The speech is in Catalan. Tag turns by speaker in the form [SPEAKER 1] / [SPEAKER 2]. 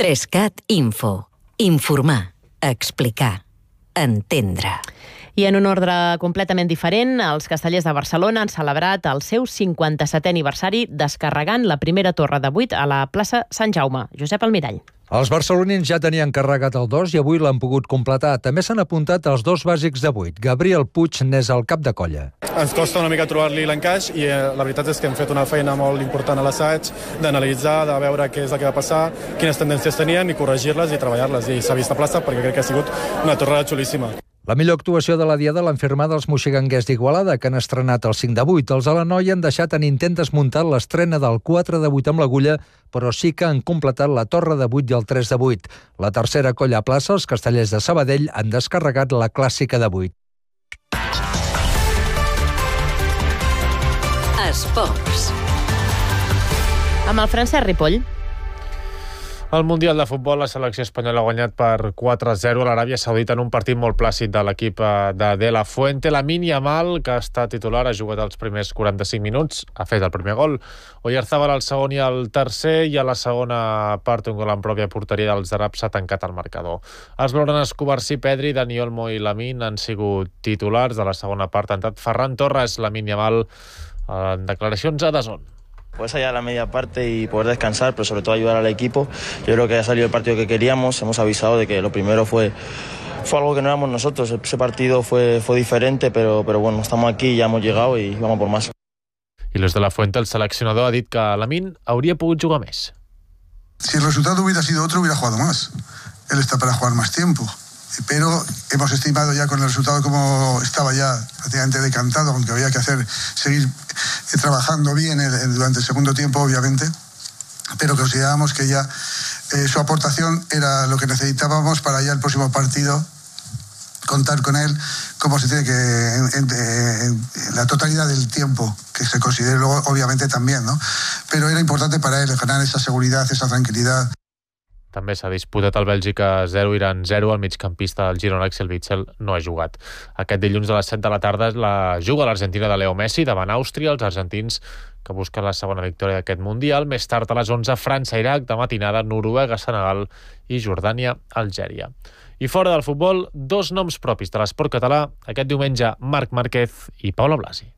[SPEAKER 1] 3CAT Info. Informar, explicar, entendre.
[SPEAKER 2] I en un ordre completament diferent, els castellers de Barcelona han celebrat el seu 57è aniversari descarregant la primera torre de 8 a la plaça Sant Jaume. Josep Almirall.
[SPEAKER 3] Els barcelonins ja tenien carregat el 2 i avui l'han pogut completar. També s'han apuntat els 2 bàsics de 8. Gabriel Puig n'és el cap de colla.
[SPEAKER 4] Ens costa una mica trobar-li l'encaix i la veritat és que hem fet una feina molt important a l'assaig, d'analitzar, de veure què és el que va passar, quines tendències tenien i corregir-les i treballar-les. I s'ha vist a plaça perquè crec que ha sigut una torre xulíssima.
[SPEAKER 3] La millor actuació de la diada l'han firmada els moxiganguers d'Igualada, que han estrenat el 5 de 8. Els Alanoi han deixat en intent desmuntat l'estrena del 4 de 8 amb l'agulla, però sí que han completat la torre de 8 i el 3 de 8. La tercera colla a plaça, els castellers de Sabadell, han descarregat la clàssica de 8.
[SPEAKER 1] Esports.
[SPEAKER 2] Amb el Francesc Ripoll.
[SPEAKER 5] Al Mundial de Futbol, la selecció espanyola ha guanyat per 4-0 a l'Aràbia Saudita en un partit molt plàcid de l'equip de La Fuente. Lamine Yamal, que està titular, ha jugat els primers 45 minuts, ha fet el primer gol. Oyarzabal al segon i al tercer, i a la segona part un gol en pròpia porteria dels àrabs ha tancat el marcador. Els blaugranes Cubarsí, Pedri, Dani Olmo i Lamine han sigut titulars. De la segona part ha entrat Ferran Torres, Lamine Yamal en declaracions a DAZN.
[SPEAKER 6] Pues allá la media parte y poder descansar, pero sobre todo ayudar al equipo. Yo creo que ha salido el partido que queríamos. Hemos avisado de que lo primero fue algo que no éramos nosotros. Ese partido fue diferente, pero bueno, estamos aquí, ya hemos llegado y vamos por más.
[SPEAKER 5] I los de La Fuente, el seleccionador, ha dit que Lamine hauria pogut jugar més.
[SPEAKER 7] Si el resultado hubiera sido otro, hubiera jugado más. Él está para jugar más tiempo. Pero hemos estimado ya con el resultado como estaba ya prácticamente decantado, aunque había que seguir trabajando bien durante el segundo tiempo, obviamente, pero considerábamos que ya su aportación era lo que necesitábamos para ya el próximo partido contar con él como se tiene que en la totalidad del tiempo que se considere luego, obviamente también, ¿no? Pero era importante para él ganar esa seguridad, esa tranquilidad.
[SPEAKER 5] També s'ha disputat el Bèlgica 0, Iran 0. El migcampista del Girona, Axel Witsel, no ha jugat. Aquest dilluns a les 7 de la tarda juga l'Argentina de Leo Messi davant Àustria, els argentins que busquen la segona victòria d'aquest Mundial. Més tard a les 11, França-Iraq, de matinada, Noruega-Senegal i Jordània-Algèria. I fora del futbol, 2 noms propis de l'esport català. Aquest diumenge, Marc Márquez i Paula Blasi.